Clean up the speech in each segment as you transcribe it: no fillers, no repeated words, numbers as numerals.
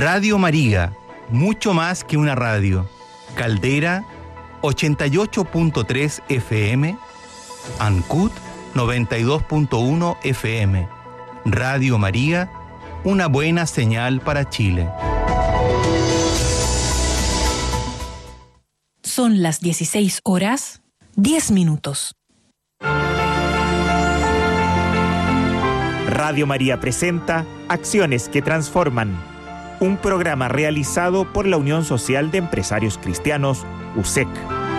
Radio María, mucho más que una radio. Caldera, 88.3 FM. Ancud, 92.1 FM. Radio María, una buena señal para Chile. Son las 16:10. Radio María presenta Acciones que Transforman, un programa realizado por la Unión Social de Empresarios Cristianos, USEC.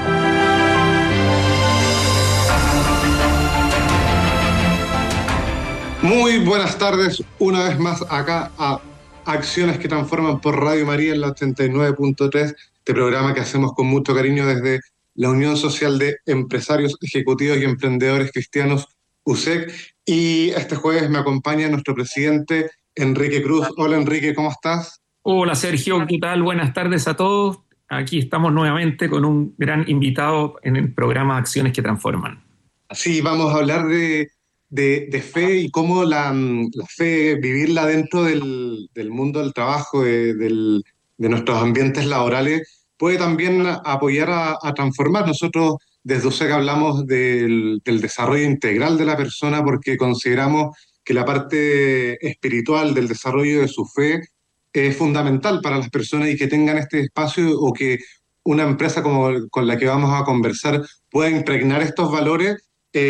Muy buenas tardes, una vez más acá a Acciones que Transforman por Radio María en la 89.3, este programa que hacemos con mucho cariño desde la Unión Social de Empresarios Ejecutivos y Emprendedores Cristianos, USEC. Y este jueves me acompaña nuestro presidente, Enrique Cruz. Hola Enrique, ¿cómo estás? Hola Sergio, ¿qué tal? Buenas tardes a todos. Aquí estamos nuevamente con un gran invitado en el programa Acciones que Transforman. Sí, vamos a hablar de fe y cómo la fe, vivirla dentro del mundo del trabajo, de nuestros ambientes laborales, puede también apoyar a transformar. Nosotros desde USEC hablamos del desarrollo integral de la persona porque consideramos que la parte espiritual del desarrollo de su fe es fundamental para las personas y que tengan este espacio o que una empresa con la que vamos a conversar pueda impregnar estos valores.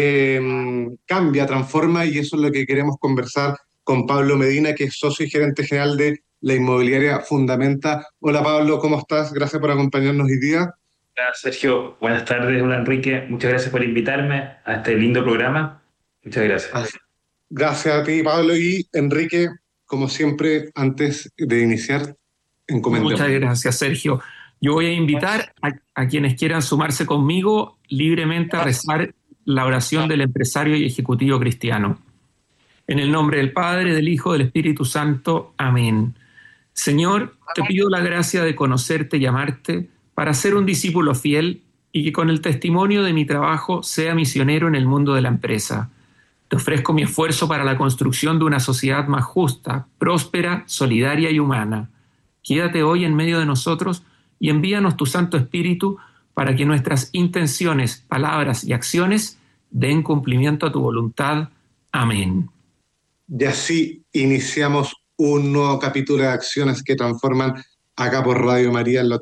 Cambia, transforma, y eso es lo que queremos conversar con Pablo Medina, que es socio y gerente general de la inmobiliaria Fundamenta. Hola Pablo, ¿cómo estás? Gracias por acompañarnos hoy día. Hola Sergio, buenas tardes. Hola Enrique, muchas gracias por invitarme a este lindo programa. Muchas gracias. Gracias a ti Pablo. Y Enrique, como siempre, antes de iniciar, comentemos. Muchas gracias Sergio. Yo voy a invitar a quienes quieran sumarse conmigo libremente a rezar la oración del empresario y ejecutivo cristiano. En el nombre del Padre, del Hijo, del Espíritu Santo. Amén. Señor, te pido la gracia de conocerte y amarte para ser un discípulo fiel y que con el testimonio de mi trabajo sea misionero en el mundo de la empresa. Te ofrezco mi esfuerzo para la construcción de una sociedad más justa, próspera, solidaria y humana. Quédate hoy en medio de nosotros y envíanos tu Santo Espíritu para que nuestras intenciones, palabras y acciones den cumplimiento a tu voluntad. Amén. Y así iniciamos un nuevo capítulo de Acciones que Transforman acá por Radio María en la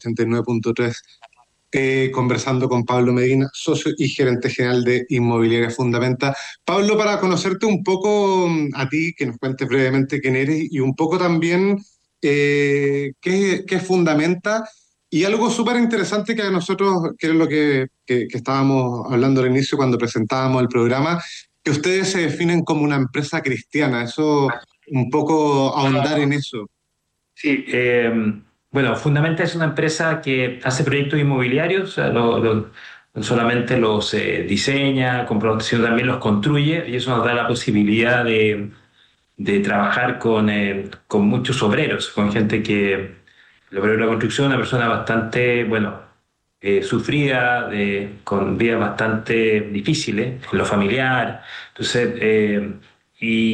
89.3, conversando con Pablo Medina, socio y gerente general de Inmobiliaria Fundamenta. Pablo, para conocerte un poco a ti, que nos cuentes brevemente quién eres y un poco también qué es Fundamenta. Y algo súper interesante que a nosotros, que es lo que estábamos hablando al inicio cuando presentábamos el programa, que ustedes se definen como una empresa cristiana. Eso, un poco ahondar en eso. Sí, bueno, Fundamenta es una empresa que hace proyectos inmobiliarios, o sea, no solamente los diseña, sino también los construye, y eso nos da la posibilidad de trabajar con muchos obreros, con gente que... El obrero de la construcción, una persona bastante, sufrida, con vidas bastante difíciles, en lo familiar. Entonces,